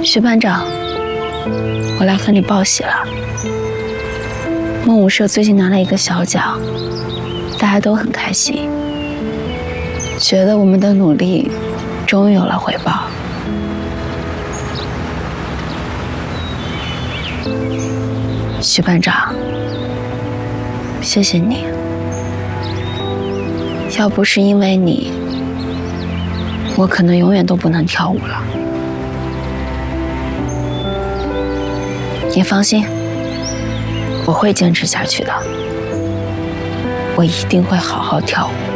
徐班长，我来和你报喜了。梦舞社最近拿了一个小奖，大家都很开心，觉得我们的努力终于有了回报。徐班长，谢谢你。要不是因为你，我可能永远都不能跳舞了。你放心，我会坚持下去的，我一定会好好跳舞。